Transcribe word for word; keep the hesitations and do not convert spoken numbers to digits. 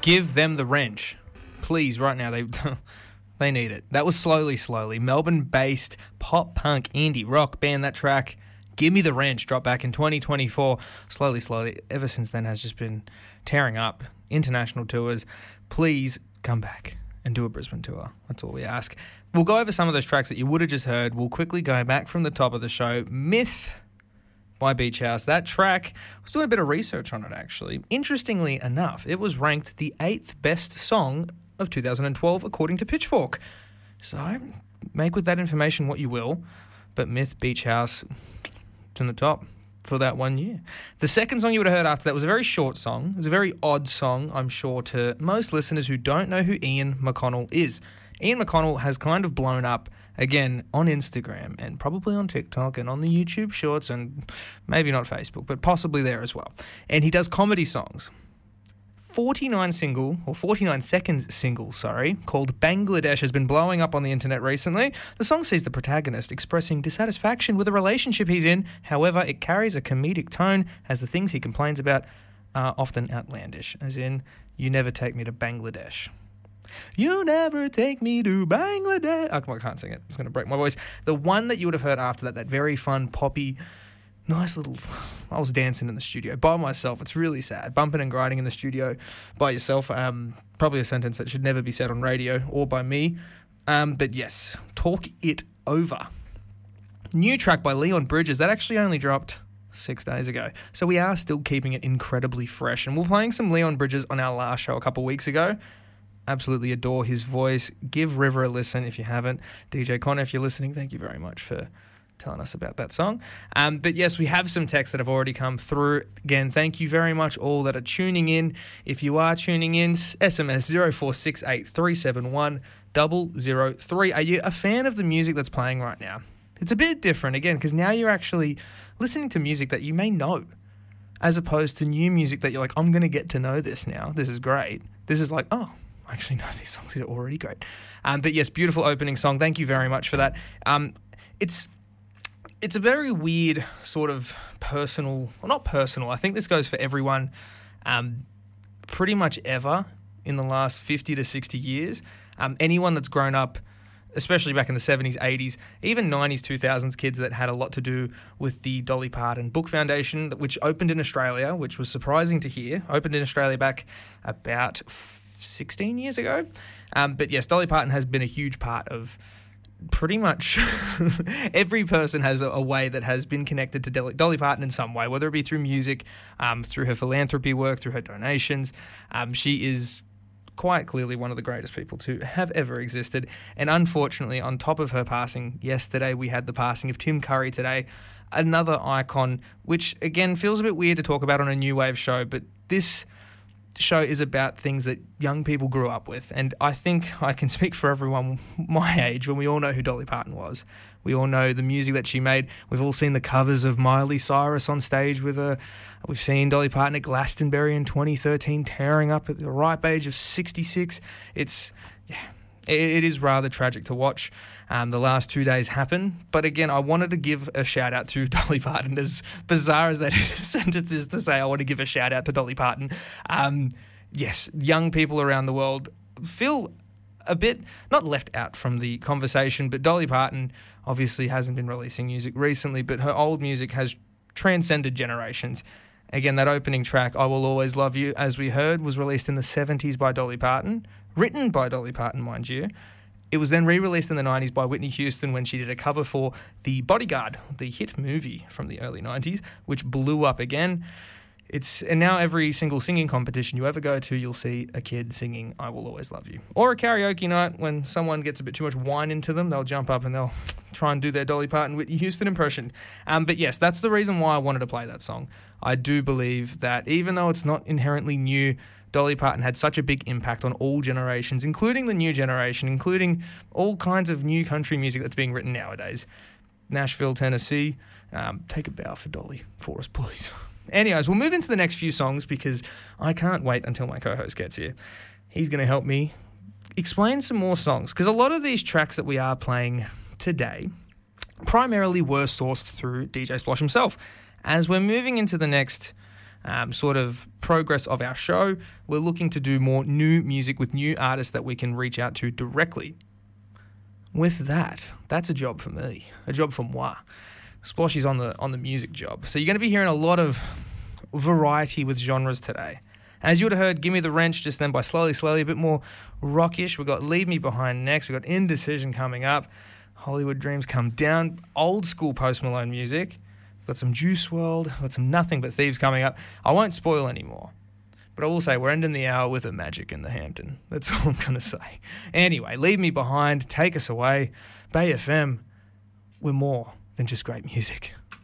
Give them the wrench. Please, right now. They they need it. That was Slowly Slowly. Melbourne-based pop-punk indie rock band. That track, Give Me the Wrench, dropped back in twenty twenty-four. Slowly Slowly, ever since then, has just been tearing up. International tours. Please come back and do a Brisbane tour. That's all we ask. We'll go over some of those tracks that you would have just heard. We'll quickly go back from the top of the show. Myth by Beach House. That track, I was doing a bit of research on it, actually. Interestingly enough, it was ranked the eighth best song of two thousand twelve, according to Pitchfork. So make with that information what you will, but Myth, Beach House, it's in the top for that one year. The second song you would have heard after that was a very short song. It was a very odd song, I'm sure, to most listeners who don't know who Ian McConnell is. Ian McConnell has kind of blown up, again, on Instagram and probably on TikTok and on the YouTube Shorts and maybe not Facebook, but possibly there as well. And he does comedy songs. forty-nine single, or forty-nine seconds single, sorry, called Bangladesh has been blowing up on the internet recently. The song sees the protagonist expressing dissatisfaction with the relationship he's in. However, it carries a comedic tone as the things he complains about are often outlandish, as in, you never take me to Bangladesh. You never take me to Bangladesh. Oh, I can't sing it. It's going to break my voice. The one that you would have heard after that, that very fun, poppy, nice little... I was dancing in the studio by myself. It's really sad. Bumping and grinding in the studio by yourself. Um, probably a sentence that should never be said on radio or by me. Um, but yes, Talk It Over. New track by Leon Bridges. That actually only dropped six days ago. So we are still keeping it incredibly fresh. And we're playing some Leon Bridges on our last show a couple of weeks ago. Absolutely adore his voice. Give River a listen if you haven't. D J Connor, if you're listening, thank you very much for telling us about that song. Um, but yes, we have some texts that have already come through. Again, thank you very much all that are tuning in. If you are tuning in, S M S zero four six eight three seven one zero zero three. Are you a fan of the music that's playing right now? It's a bit different, again, because now you're actually listening to music that you may know, as opposed to new music that you're like, I'm going to get to know this now. This is great. This is like, oh, I actually know these songs are already great. Um, but yes, beautiful opening song. Thank you very much for that. Um, it's it's a very weird sort of personal, well, not personal. I think this goes for everyone um, pretty much ever in the last fifty to sixty years. Um, anyone that's grown up, especially back in the seventies, eighties, even nineties, two thousands kids that had a lot to do with the Dolly Parton Book Foundation, which opened in Australia, which was surprising to hear, opened in Australia back about sixteen years ago. Um, but yes, Dolly Parton has been a huge part of pretty much every person has a, a way that has been connected to Dolly, Dolly Parton in some way, whether it be through music, um, through her philanthropy work, through her donations. Um, she is quite clearly one of the greatest people to have ever existed. And unfortunately, on top of her passing yesterday, we had the passing of Tim Curry today, another icon, which again feels a bit weird to talk about on a new wave show, but this show is about things that young people grew up with. And I think I can speak for everyone my age when we all know who Dolly Parton was. We all know the music that she made. We've all seen the covers of Miley Cyrus on stage with her. We've seen Dolly Parton at Glastonbury in twenty thirteen tearing up at the ripe age of sixty-six. It's, yeah, it, it is rather tragic to watch. Um, the last two days happen. But again, I wanted to give a shout out to Dolly Parton. As bizarre as that sentence is to say, I want to give a shout out to Dolly Parton. Um, yes, young people around the world feel a bit, not left out from the conversation, but Dolly Parton obviously hasn't been releasing music recently, but her old music has transcended generations. Again, that opening track, I Will Always Love You, as we heard, was released in the seventies by Dolly Parton, written by Dolly Parton, mind you. It was then re-released in the nineties by Whitney Houston when she did a cover for The Bodyguard, the hit movie from the early nineties, which blew up again. It's and now every single singing competition you ever go to, you'll see a kid singing I Will Always Love You. Or a karaoke night when someone gets a bit too much wine into them, they'll jump up and they'll try and do their Dolly Parton Whitney Houston impression. Um, but yes, that's the reason why I wanted to play that song. I do believe that even though it's not inherently new, Dolly Parton had such a big impact on all generations, including the new generation, including all kinds of new country music that's being written nowadays. Nashville, Tennessee, um, take a bow for Dolly for us, please. Anyways, we'll move into the next few songs because I can't wait until my co-host gets here. He's going to help me explain some more songs, because a lot of these tracks that we are playing today primarily were sourced through D J Splosh himself. As we're moving into the next um, sort of progress of our show, we're looking to do more new music with new artists that we can reach out to directly. With that, that's a job for me, a job for moi. Sploshy's on the on the music job. So you're going to be hearing a lot of variety with genres today. As you would have heard, Give Me the Wrench just then by Slowly Slowly, a bit more rockish. We've got Leave Me Behind next. We've got Indecision coming up. Hollywood Dreams Come Down. Old school Post Malone music. We've got some Juice world. We've got some Nothing But Thieves coming up. I won't spoil anymore. But I will say we're ending the hour with a Magic in the Hampton. That's all I'm going to say. Anyway, Leave Me Behind. Take us away. Bay F M. We're more than just great music.